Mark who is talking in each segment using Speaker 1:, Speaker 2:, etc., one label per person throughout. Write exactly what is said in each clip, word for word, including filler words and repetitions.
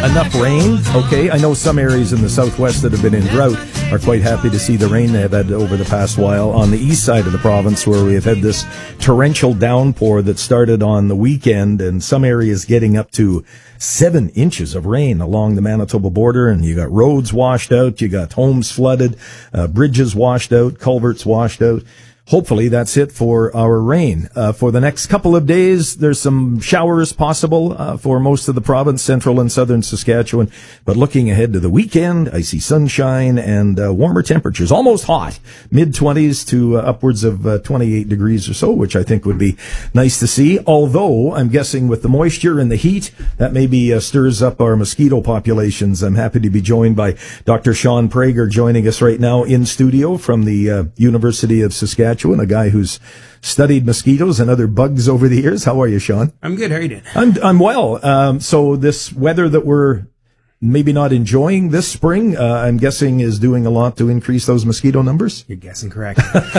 Speaker 1: enough rain. Okay, I know some areas in the southwest that have been in drought are quite happy to see the rain they've had over the past while. On the east side of the province, where we have had this torrential downpour that started on the weekend, and some areas getting up to seven inches of rain along the Manitoba border, and you got roads washed out, you got homes flooded, uh, bridges washed out, culverts washed out. Hopefully that's it for our rain. Uh, for the next couple of days, there's some showers possible uh, for most of the province, central and southern Saskatchewan. But looking ahead to the weekend, I see sunshine and uh, warmer temperatures, almost hot, mid-twenties to uh, upwards of uh, twenty-eight degrees or so, which I think would be nice to see. Although I'm guessing with the moisture and the heat, that maybe uh, stirs up our mosquito populations. I'm happy to be joined by Doctor Sean Prager, joining us right now in studio from the uh, University of Saskatchewan. A guy who's studied mosquitoes and other bugs over the years. How are you, Sean?
Speaker 2: I'm good. How are you doing?
Speaker 1: I'm I'm well. Um, so this weather that we're maybe not enjoying this spring, uh, I'm guessing is doing a lot to increase those mosquito numbers?
Speaker 2: You're guessing correct.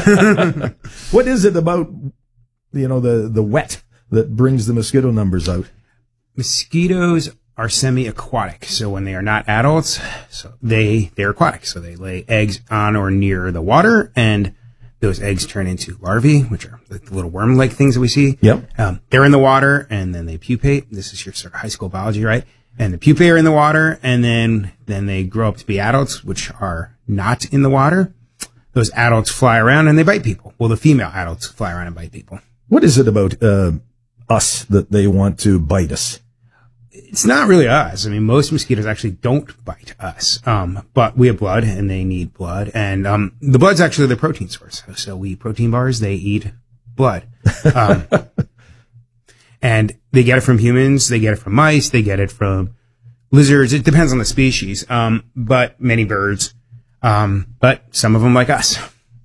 Speaker 1: What is it about, you know, the, the wet that brings the mosquito numbers out?
Speaker 2: Mosquitoes are semi-aquatic. So when they are not adults, so they, they're aquatic. So they lay eggs on or near the water, and those eggs turn into larvae, which are the little worm-like things that we see.
Speaker 1: Yep.
Speaker 2: Um, they're in the water, and then they pupate. This is your sort of high school biology, right? And the pupae are in the water, and then, then they grow up to be adults, which are not in the water. Those adults fly around, and they bite people. Well, the female adults fly around and bite people.
Speaker 1: What is it about uh, us that they want to bite us?
Speaker 2: It's not really us. I mean, most mosquitoes actually don't bite us. Um, but we have blood, and they need blood. And um, the blood's actually their protein source. So we eat protein bars. They eat blood. Um, and they get it from humans. They get it from mice. They get it from lizards. It depends on the species. Um, but many birds. Um, but some of them like us.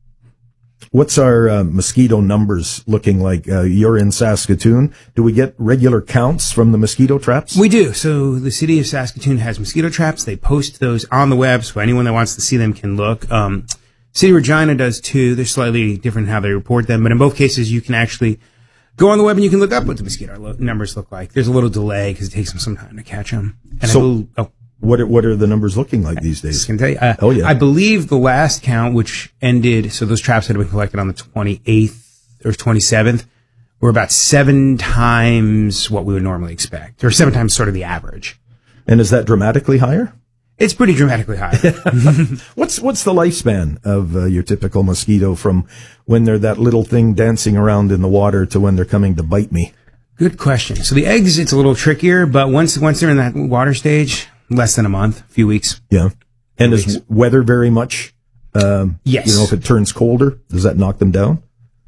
Speaker 1: What's our uh, mosquito numbers looking like? Uh, you're in Saskatoon. Do we get regular counts from the mosquito traps?
Speaker 2: We do. So the city of Saskatoon has mosquito traps. They post those on the web, so anyone that wants to see them can look. Um, City of Regina does too. They're slightly different in how they report them, but in both cases, you can actually go on the web and you can look up what the mosquito lo- numbers look like. There's a little delay because it takes them some time to catch them. And
Speaker 1: so,
Speaker 2: I will, oh.
Speaker 1: What are, what are the numbers looking like these days?
Speaker 2: I can tell you. Uh,
Speaker 1: oh, yeah.
Speaker 2: I believe the last count, which ended, so those traps had been collected on the twenty-eighth or twenty-seventh, were about seven times what we would normally expect, or seven times sort of the average.
Speaker 1: And is that dramatically higher?
Speaker 2: It's pretty dramatically higher.
Speaker 1: what's what's the lifespan of uh, your typical mosquito from when they're that little thing dancing around in the water to when they're coming to bite me?
Speaker 2: Good question. So the eggs, it's a little trickier, but once once they're in that water stage, less than a month, a few weeks.
Speaker 1: Yeah. And is weather very much, um,
Speaker 2: yes.
Speaker 1: You know, if it turns colder, does that knock them down?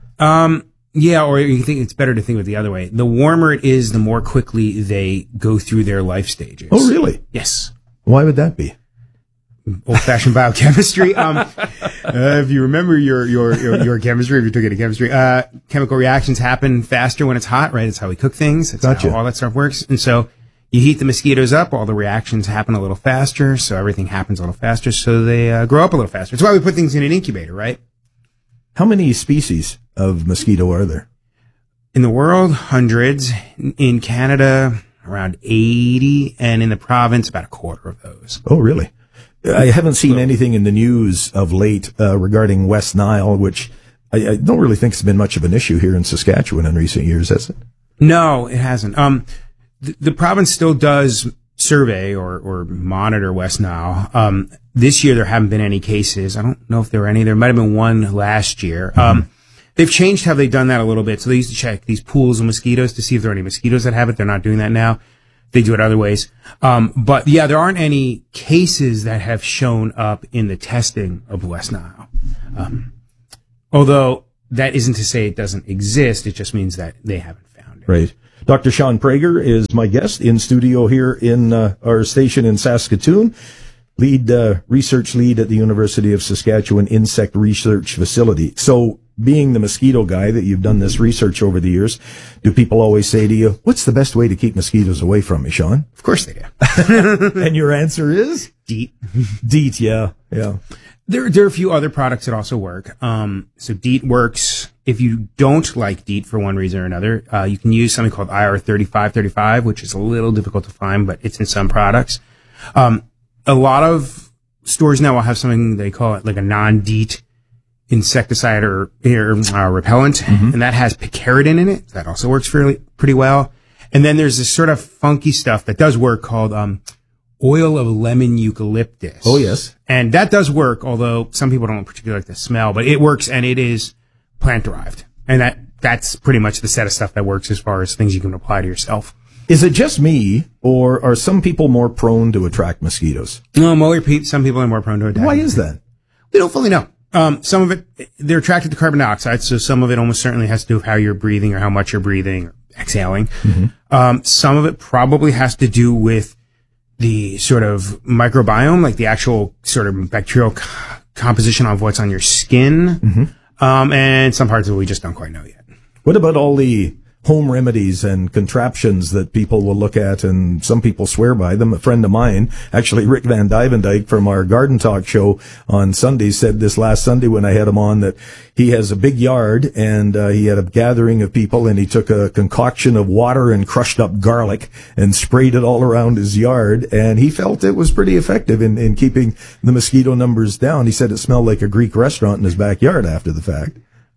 Speaker 2: Um, yeah, or you think it's better to think of it the other way. The warmer it is, the more quickly they go through their life stages.
Speaker 1: Oh, really?
Speaker 2: Yes.
Speaker 1: Why would that be?
Speaker 2: Old-fashioned biochemistry. Um, uh, if you remember your, your, your, your chemistry, if you took it in chemistry, uh, chemical reactions happen faster when it's hot, right? It's how we cook things. That's
Speaker 1: gotcha.
Speaker 2: How all that stuff works. And so, you heat the mosquitoes up, all the reactions happen a little faster, so everything happens a little faster, so they uh, grow up a little faster. That's why we put things in an incubator, right?
Speaker 1: How many species of mosquito are there?
Speaker 2: In the world, hundreds. In Canada, around eighty, and in the province, about a quarter of those.
Speaker 1: Oh, really? I haven't seen anything in the news of late uh, regarding West Nile, which I, I don't really think has been much of an issue here in Saskatchewan in recent years, has it?
Speaker 2: No, it hasn't. Um, The, the province still does survey or, or monitor West Nile. Um, this year there haven't been any cases. I don't know if there were any. There might have been one last year. Mm-hmm. Um, they've changed how they've done that a little bit. So they used to check these pools of mosquitoes to see if there are any mosquitoes that have it. They're not doing that now. They do it other ways. Um, but yeah, there aren't any cases that have shown up in the testing of West Nile. Um, although that isn't to say it doesn't exist. It just means that they haven't found it.
Speaker 1: Right. Doctor Sean Prager is my guest in studio here in uh, our station in Saskatoon, lead uh, research lead at the University of Saskatchewan Insect Research Facility. So being the mosquito guy that you've done this research over the years, do people always say to you, what's the best way to keep mosquitoes away from me, Sean?
Speaker 2: Of course they do.
Speaker 1: And your answer is?
Speaker 2: DEET.
Speaker 1: DEET, yeah, yeah.
Speaker 2: There, there are a few other products that also work. Um, so DEET works. If you don't like DEET for one reason or another, uh, you can use something called I R thirty-five thirty-five, which is a little difficult to find, but it's in some products. Um, a lot of stores now will have something they call it like a non-DEET insecticide or, or uh, repellent, mm-hmm. and that has picaridin in it. That also works fairly pretty well. And then there's this sort of funky stuff that does work called um, oil of lemon eucalyptus.
Speaker 1: Oh, yes.
Speaker 2: And that does work, although some people don't particularly like the smell, but it works, and it is plant-derived. And that that's pretty much the set of stuff that works as far as things you can apply to yourself.
Speaker 1: Is it just me, or are some people more prone to attract mosquitoes?
Speaker 2: No, more pe- some people are more prone to attract.
Speaker 1: Why is that?
Speaker 2: We don't fully know. Um, some of it, they're attracted to carbon dioxide, so some of it almost certainly has to do with how you're breathing or how much you're breathing or exhaling. Mm-hmm. Um, some of it probably has to do with the sort of microbiome, like the actual sort of bacterial co- composition of what's on your skin. Mm-hmm. Um, and some parts of it we just don't quite know yet.
Speaker 1: What about all the home remedies and contraptions that people will look at, and some people swear by them? A friend of mine, actually Rick Van Dyvendijk from our Garden Talk show on Sunday, said this last Sunday when I had him on that he has a big yard, and uh, he had a gathering of people, and he took a concoction of water and crushed up garlic and sprayed it all around his yard, and he felt it was pretty effective in, in keeping the mosquito numbers down. He said it smelled like a Greek restaurant in his backyard after the fact.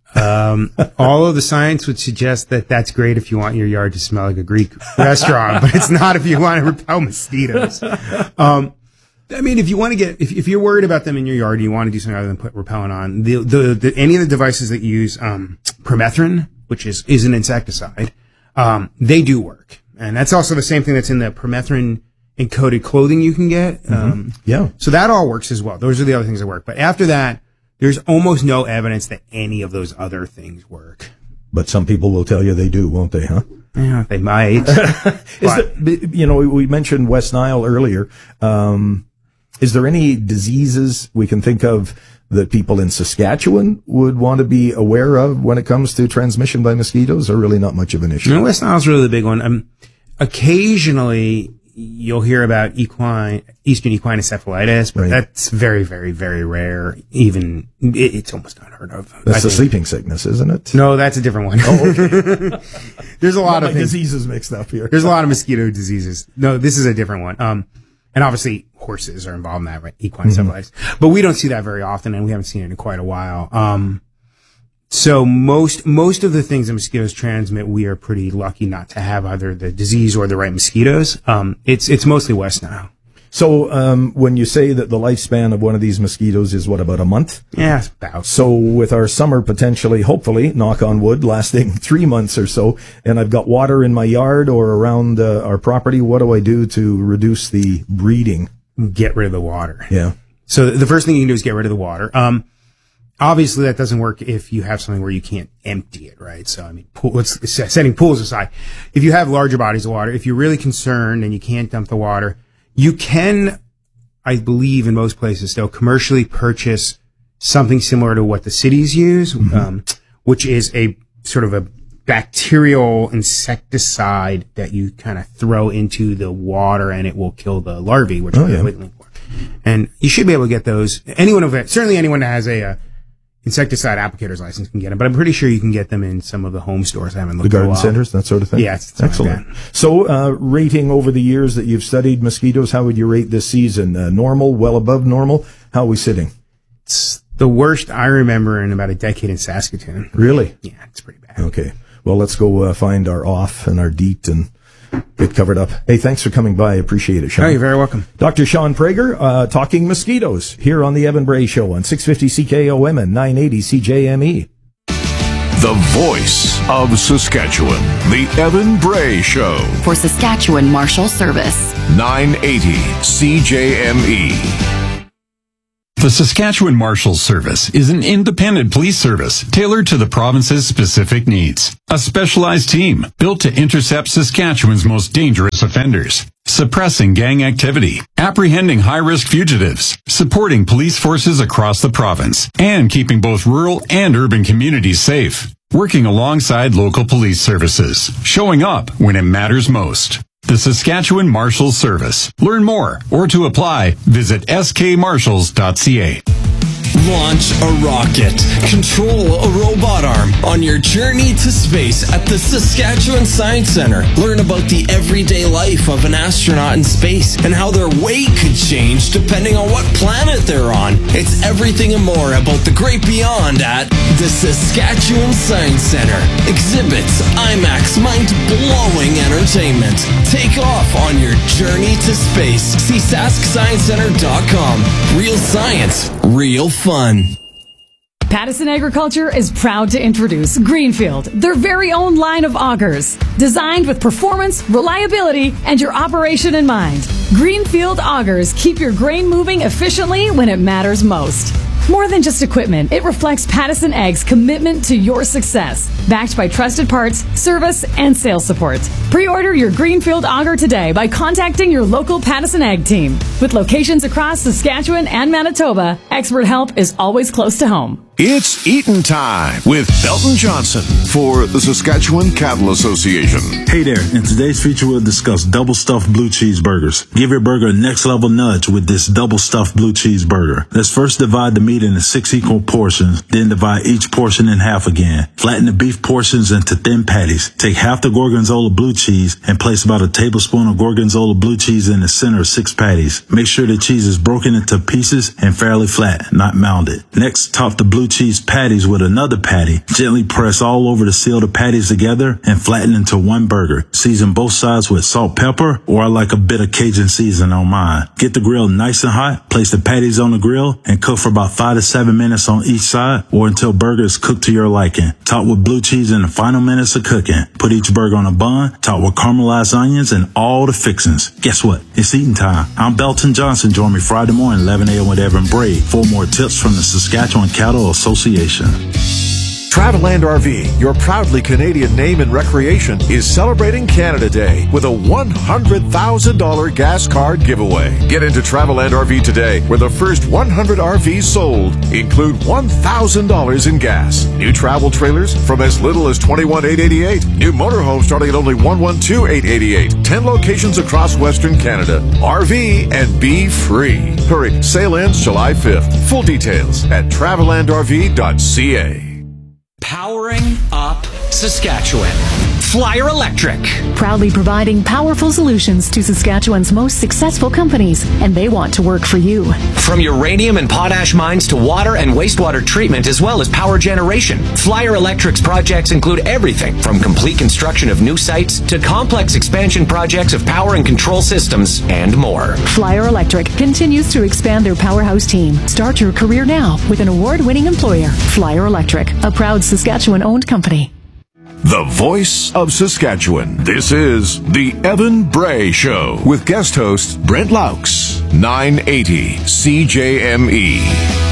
Speaker 2: Um, all of the science would suggest that that's great if you want your yard to smell like a Greek restaurant, but it's not if you want to repel mosquitoes. Um, I mean, if you want to get, if, if you're worried about them in your yard and you want to do something other than put repellent on, the, the, the any of the devices that use, um, permethrin, which is, is an insecticide, um, they do work. And that's also the same thing that's in the permethrin encoded clothing you can get.
Speaker 1: Mm-hmm.
Speaker 2: Um,
Speaker 1: yeah.
Speaker 2: So that all works as well. Those are the other things that work. But after that, there's almost no evidence that any of those other things work.
Speaker 1: But some people will tell you they do, won't they, huh?
Speaker 2: Yeah, they might.
Speaker 1: Is the, you know, we mentioned West Nile earlier. Um, is there any diseases we can think of that people in Saskatchewan would want to be aware of when it comes to transmission by mosquitoes, or really not much of an issue?
Speaker 2: No, West Nile's really the big one. Um, occasionally, you'll hear about equine, eastern equine encephalitis, but right. that's very, very, very rare. Even, it, it's almost unheard of.
Speaker 1: That's the sleeping sickness, isn't it?
Speaker 2: No, that's a different one.
Speaker 1: Oh, okay.
Speaker 2: There's a lot of things.
Speaker 1: diseases mixed up here.
Speaker 2: There's a lot of mosquito diseases. No, this is a different one. Um, and obviously horses are involved in that, right? Equine
Speaker 1: mm-hmm.
Speaker 2: encephalitis. But we don't see that very often, and we haven't seen it in quite a while. Um, So most, most of the things that mosquitoes transmit, we are pretty lucky not to have either the disease or the right mosquitoes. Um, it's, it's mostly West Nile.
Speaker 1: So, um, when you say that the lifespan of one of these mosquitoes is what, about a month?
Speaker 2: Yeah, it's about.
Speaker 1: So with our summer potentially, hopefully, knock on wood, lasting three months or so, and I've got water in my yard or around uh, our property, what do I do to reduce the breeding?
Speaker 2: Get rid of the water.
Speaker 1: Yeah.
Speaker 2: So the first thing you can do is get rid of the water. Um, Obviously, that doesn't work if you have something where you can't empty it, right? So, I mean, pool, let's, setting pools aside. If you have larger bodies of water, if you're really concerned and you can't dump the water, you can, I believe in most places still, commercially purchase something similar to what the cities use, mm-hmm. um, which is a sort of a bacterial insecticide that you kind of throw into the water and it will kill the larvae, which
Speaker 1: oh,
Speaker 2: are
Speaker 1: yeah.
Speaker 2: waiting for. And you should be able to get those. Anyone of it, certainly anyone that has a, a insecticide applicator's license can get them, but I'm pretty sure you can get them in some of the home stores. I haven't looked
Speaker 1: the garden
Speaker 2: in a while.
Speaker 1: centers, that sort of thing.
Speaker 2: Yeah, it's
Speaker 1: excellent.
Speaker 2: Like
Speaker 1: so, uh, rating over the years that you've studied mosquitoes, how would you rate this season? Uh, normal, well above normal? How are we sitting?
Speaker 2: It's the worst I remember in about a decade in Saskatoon.
Speaker 1: Really?
Speaker 2: Yeah, it's pretty bad.
Speaker 1: Okay. Well, let's go uh, find our off and our DEET and get covered up. Hey, thanks for coming by. I appreciate it, Sean.
Speaker 2: Oh, you're very welcome.
Speaker 1: Doctor Sean Prager, uh, talking mosquitoes here on the Evan Bray Show on six fifty C K O M and nine eighty C J M E.
Speaker 3: The voice of Saskatchewan, the Evan Bray Show.
Speaker 4: For Saskatchewan Marshal Service.
Speaker 3: nine eighty C J M E.
Speaker 5: The Saskatchewan Marshals Service is an independent police service tailored to the province's specific needs. A specialized team built to intercept Saskatchewan's most dangerous offenders, suppressing gang activity, apprehending high-risk fugitives, supporting police forces across the province, and keeping both rural and urban communities safe. Working alongside local police services, showing up when it matters most. The Saskatchewan Marshals Service. Learn more or to apply, visit s k marshals dot c a.
Speaker 6: Launch a rocket. Control a robot arm on your journey to space at the Saskatchewan Science Centre. Learn about the everyday life of an astronaut in space and how their weight could change depending on what planet they're on. It's everything and more about the great beyond at the Saskatchewan Science Centre. Exhibits, IMAX, mind-blowing entertainment. Take off on your journey to space. See sask science center dot com. Real science, real fun.
Speaker 7: Pattison Agriculture is proud to introduce Greenfield, their very own line of augers. Designed with performance, reliability, and your operation in mind. Greenfield augers keep your grain moving efficiently when it matters most. More than just equipment, it reflects Pattison Ag's commitment to your success. Backed by trusted parts, service, and sales support. Pre-order your Greenfield auger today by contacting your local Pattison Ag team. With locations across Saskatchewan and Manitoba, expert help is always close to home.
Speaker 3: It's Eatin' Time with Belton Johnson for the Saskatchewan Cattle Association.
Speaker 8: Hey there, in today's feature we'll discuss double stuffed blue cheeseburgers. Give your burger a next level nudge with this double stuffed blue cheeseburger. Let's first divide the meat into six equal portions, then divide each portion in half again. Flatten the beef portions into thin patties. Take half the Gorgonzola blue cheese and place about a tablespoon of Gorgonzola blue cheese in the center of six patties. Make sure the cheese is broken into pieces and fairly flat, not mounded. Next, top the blue cheese patties with another patty. Gently press all over to seal the patties together and flatten into one burger. Season both sides with salt, pepper, or I like a bit of Cajun season on mine. Get the grill nice and hot. Place the patties on the grill and cook for about five to seven minutes on each side or until burger is cooked to your liking. Top with blue cheese in the final minutes of cooking. Put each burger on a bun, top with caramelized onions and all the fixings. Guess what? It's eating time. I'm Belton Johnson. Join me Friday morning, eleven a.m. with Evan Bray for more tips from the Saskatchewan Cattle Association.
Speaker 9: Traveland R V, your proudly Canadian name in recreation, is celebrating Canada Day with a one hundred thousand dollars gas card giveaway. Get into Traveland R V today, where the first one hundred R Vs sold include one thousand dollars in gas. New travel trailers from as little as twenty-one thousand eight hundred eighty-eight dollars. New motorhomes starting at only one hundred twelve thousand eight hundred eighty-eight dollars. ten locations across Western Canada. R V and be free. Hurry, sale ends July fifth. Full details at traveland r v dot c a.
Speaker 10: Powering up Saskatchewan. Flyer Electric.
Speaker 11: Proudly providing powerful solutions to Saskatchewan's most successful companies, and they want to work for you.
Speaker 10: From uranium and potash mines to water and wastewater treatment, as well as power generation, Flyer Electric's projects include everything from complete construction of new sites to complex expansion projects of power and control systems and more.
Speaker 11: Flyer Electric continues to expand their powerhouse team. Start your career now with an award-winning employer. Flyer Electric, a proud Saskatchewan-owned company.
Speaker 3: The voice of Saskatchewan. This is the Evan Bray Show with guest host Brent Laux, nine eighty C J M E.